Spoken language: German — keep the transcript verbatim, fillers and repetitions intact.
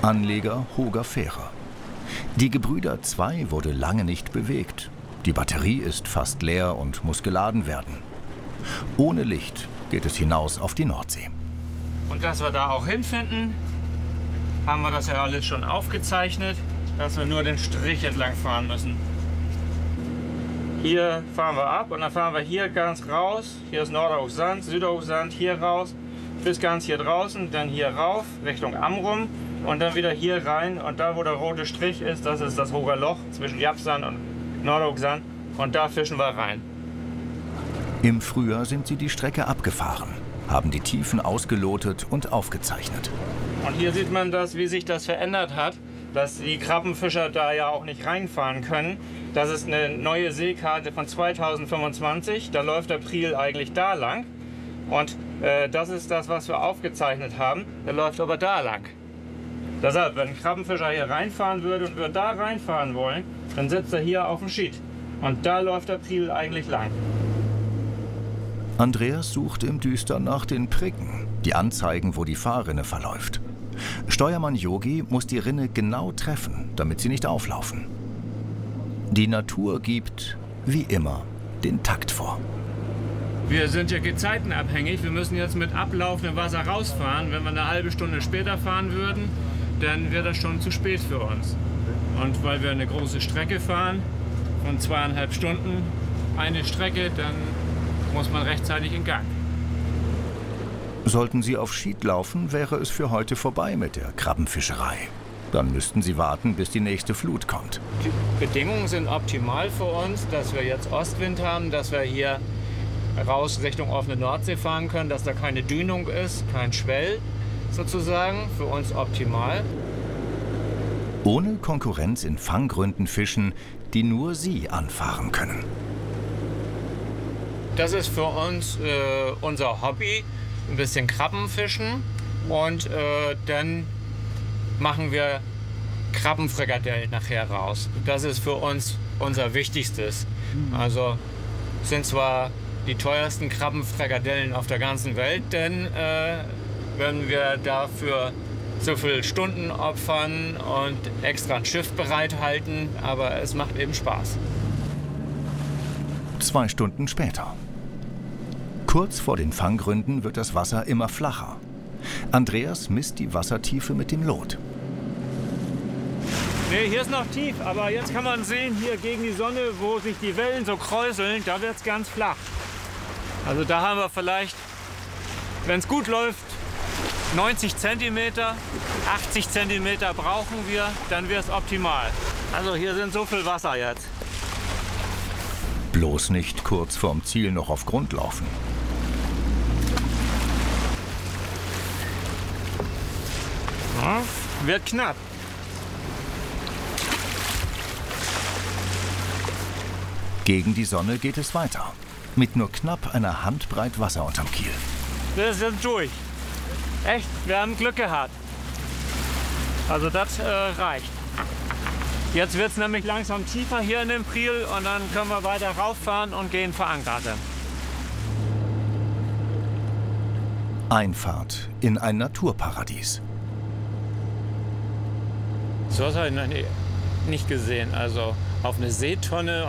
Anleger Hoger Fähre. Die Gebrüder zwei wurde lange nicht bewegt. Die Batterie ist fast leer und muss geladen werden. Ohne Licht geht es hinaus auf die Nordsee. Und dass wir da auch hinfinden, haben wir das ja alles schon aufgezeichnet, dass wir nur den Strich entlang fahren müssen. Hier fahren wir ab und dann fahren wir hier ganz raus. Hier ist Norderhochsand, Süderhochsand, hier raus, bis ganz hier draußen, dann hier rauf, Richtung Amrum und dann wieder hier rein. Und da, wo der rote Strich ist, das ist das Hoger Loch zwischen Japsand und Norderhochsand und da fischen wir rein. Im Frühjahr sind sie die Strecke abgefahren, haben die Tiefen ausgelotet und aufgezeichnet. Und hier sieht man das, wie sich das verändert hat, dass die Krabbenfischer da ja auch nicht reinfahren können. Das ist eine neue Seekarte von zweitausendfünfundzwanzig, da läuft der Priel eigentlich da lang. Und äh, das ist das, was wir aufgezeichnet haben, der läuft aber da lang. Deshalb, wenn ein Krabbenfischer hier reinfahren würde und wir da reinfahren wollen, dann sitzt er hier auf dem Schied. Und da läuft der Priel eigentlich lang. Andreas sucht im Düstern nach den Pricken, die anzeigen, wo die Fahrrinne verläuft. Steuermann Yogi muss die Rinne genau treffen, damit sie nicht auflaufen. Die Natur gibt, wie immer, den Takt vor. Wir sind ja gezeitenabhängig. Wir müssen jetzt mit ablaufendem Wasser rausfahren. Wenn wir eine halbe Stunde später fahren würden, dann wäre das schon zu spät für uns. Und weil wir eine große Strecke fahren, von zweieinhalb Stunden eine Strecke, dann muss man rechtzeitig in Gang. Sollten Sie auf Schied laufen, wäre es für heute vorbei mit der Krabbenfischerei. Dann müssten Sie warten, bis die nächste Flut kommt. Die Bedingungen sind optimal für uns, dass wir jetzt Ostwind haben, dass wir hier raus Richtung offene Nordsee fahren können, dass da keine Dünung ist, kein Schwell sozusagen. Für uns optimal. Ohne Konkurrenz in Fanggründen fischen, die nur Sie anfahren können. Das ist für uns äh, unser Hobby, ein bisschen Krabbenfischen und äh, dann machen wir Krabbenfrikadellen nachher raus. Das ist für uns unser Wichtigstes. Also sind zwar die teuersten Krabbenfrikadellen auf der ganzen Welt, denn äh, wenn wir dafür so viele Stunden opfern und extra ein Schiff bereithalten, aber es macht eben Spaß. Zwei Stunden später. Kurz vor den Fanggründen wird das Wasser immer flacher. Andreas misst die Wassertiefe mit dem Lot. Nee, hier ist noch tief, aber jetzt kann man sehen, hier gegen die Sonne, wo sich die Wellen so kräuseln, da wird es ganz flach. Also da haben wir vielleicht, wenn es gut läuft, neunzig Zentimeter, achtzig Zentimeter brauchen wir, dann wäre es optimal. Also hier sind so viel Wasser jetzt. Bloß nicht kurz vorm Ziel noch auf Grund laufen. Ja, wird knapp. Gegen die Sonne geht es weiter. Mit nur knapp einer Handbreit Wasser unterm Kiel. Wir sind durch. Echt, wir haben Glück gehabt. Also das äh, reicht. Jetzt wird es nämlich langsam tiefer hier in dem Priel und dann können wir weiter rauffahren und gehen verankern. Einfahrt in ein Naturparadies. So was habe ich noch nie, nicht gesehen. Also auf eine Seetonne